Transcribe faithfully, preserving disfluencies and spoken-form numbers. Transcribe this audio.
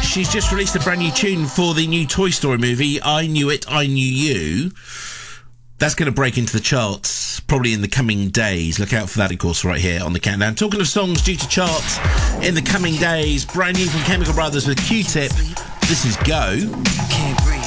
she's just released a brand new tune for the new Toy Story movie, I Knew It, I Knew You. That's going to break into the charts probably in the coming days. Look out for that, of course, right here on the countdown. Talking of songs due to charts in the coming days, brand new from Chemical Brothers with Q-Tip. This is Go. Can't